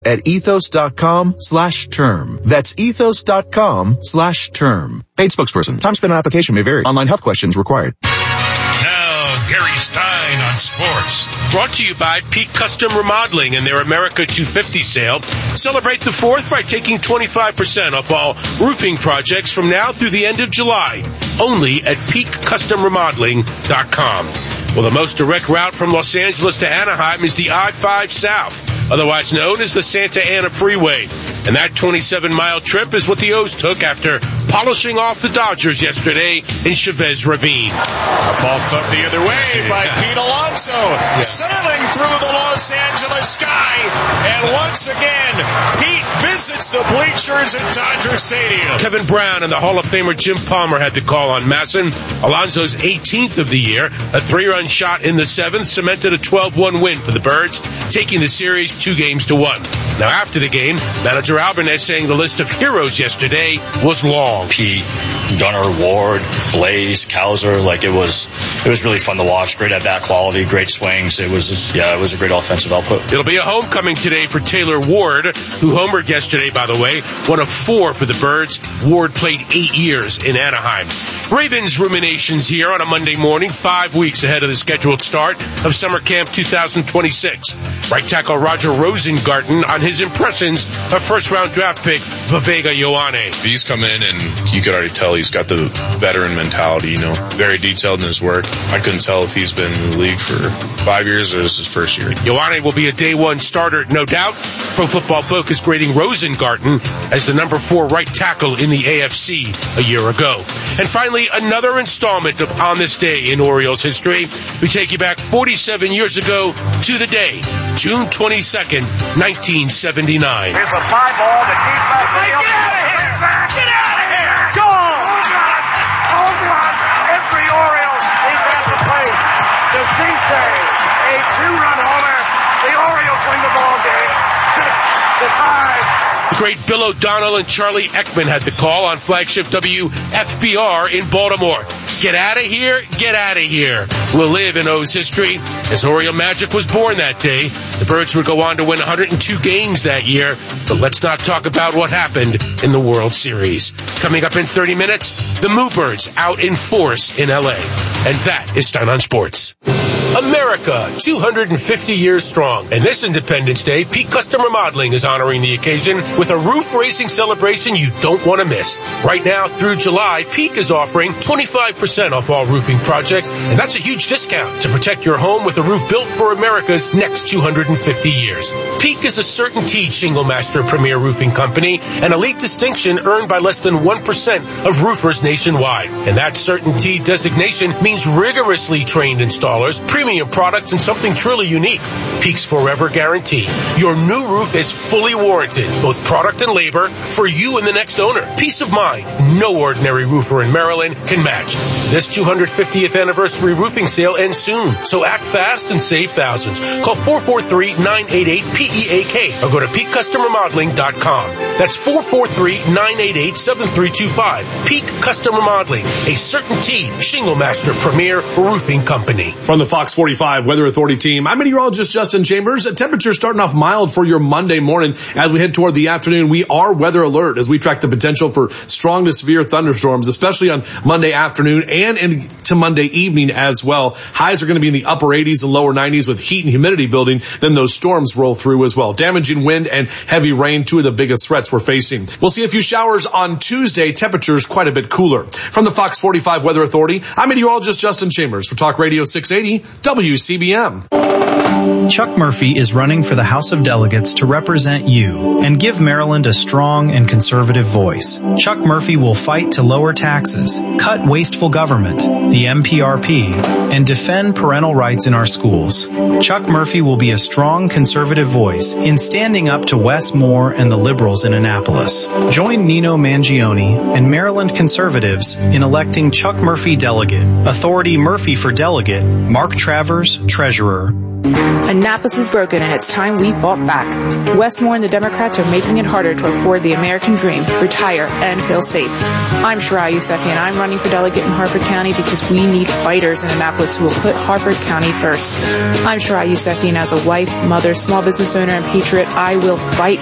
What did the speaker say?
at ethos.com/term. That's ethos.com/term. Paid spokesperson. Time spent on application may vary. Online health questions required. Now, Gary Stein on sports. Brought to you by Peak Custom Remodeling and their America 250 sale. Celebrate the 4th by taking 25% off all roofing projects from now through the end of July. Only at peakcustomremodeling.com. Well, the most direct route from Los Angeles to Anaheim is the I-5 South, otherwise known as the Santa Ana Freeway. And that 27-mile trip is what the O's took after polishing off the Dodgers yesterday in Chavez Ravine. A ball thumped the other way by Pete Alonso, sailing through the Los Angeles sky. And once again, Pete visits the bleachers at Dodger Stadium. Kevin Brown and the Hall of Famer Jim Palmer had the call on Masson. Alonso's 18th of the year, a 3-run shot in the 7th, cemented a 12-1 win for the Birds, taking the series 2-1. Now, after the game, manager Albanese saying the list of heroes yesterday was long. Pete, Gunnar, Ward, Blaze, Cowser, it was really fun to watch. Great at-bat quality, great swings. It was a great offensive output. It'll be a homecoming today for Taylor Ward, who homered yesterday, by the way, one of 4 for the Birds. Ward played 8 years in Anaheim. Ravens ruminations here on a Monday morning, 5 weeks ahead of the scheduled start of Summer Camp 2026. Right tackle Roger Rosengarten on his impressions of first-round draft pick Viveka Ioane. He's come in and you could already tell he's got the veteran mentality, very detailed in his work. I couldn't tell if he's been in the league for 5 years or this is his first year. Ioane will be a day 1 starter, no doubt. Pro Football Focus grading Rosengarten as the number 4 right tackle in the AFC a year ago. And finally, another installment of On This Day in Orioles history. We take you back 47 years ago to the day, June 22nd, 1979. Here's a fly ball to deep left field. Get out of here! Get out of here! Go! Home run! Every Oriole is at the plate. The Cisse, a 2-run homer. The Orioles win the ball game. 6-5. The great Bill O'Donnell and Charlie Ekman had the call on flagship WFBR in Baltimore. Get out of here, get out of here. Will live in O's history as Oriole Magic was born that day. The Birds would go on to win 102 games that year, but let's not talk about what happened in the World Series. Coming up in 30 minutes, the Moobirds out in force in LA. And that is Stein on Sports. America, 250 years strong. And this Independence Day, Peak Custom Remodeling is honoring the occasion with a roof racing celebration you don't want to miss. Right now through July, Peak is offering 25% off all roofing projects, and that's a huge discount to protect your home with a roof built for America's next 250 years. Peak is a CertainTeed Shingle Master Premier Roofing Company, an elite distinction earned by less than 1% of roofers nationwide. And that CertainTeed designation means rigorously trained installers, premium products, and something truly unique, Peak's Forever Guarantee. Your new roof is fully warranted, both product and labor, for you and the next owner. Peace of mind no ordinary roofer in Maryland can match. This 250th anniversary roofing sale ends soon, so act fast and save thousands. Call 443-988-PEAK or go to peakcustomremodeling.com. That's 443-988-7325. Peak Custom Remodeling, a CertainTeed Shingle Master Premier Roofing Company. From the Fox 45 Weather Authority team, I'm meteorologist Justin Chambers. Temperature starting off mild for your Monday morning. As we head toward the afternoon, we are weather alert as we track the potential for strong to severe thunderstorms, especially on Monday afternoon and into Monday evening as well. Highs are going to be in the upper 80s and lower 90s with heat and humidity building. Then those storms roll through as well. Damaging wind and heavy rain, 2 of the biggest threats we're facing. We'll see a few showers on Tuesday. Temperatures quite a bit cooler. From the Fox 45 Weather Authority, I'm meteorologist Justin Chambers for Talk Radio 680 WCBM. Chuck Murphy is running for the House of Delegates to represent you and give Maryland a strong and conservative voice. Chuck Murphy will fight to lower taxes, cut wasteful government, the MPRP, and defend parental rights in our schools. Chuck Murphy will be a strong conservative voice in standing up to Wes Moore and the liberals in Annapolis. Join Nino Mangione and Maryland conservatives in electing Chuck Murphy delegate, Authority Murphy for delegate, Mark Travers, treasurer, Annapolis is broken and it's time we fought back. Westmore and the Democrats are making it harder to afford the American dream, retire, and feel safe. I'm Shariah Yousefi and I'm running for delegate in Harford County because we need fighters in Annapolis who will put Harford County first. I'm Shariah Yousefi and as a wife, mother, small business owner, and patriot, I will fight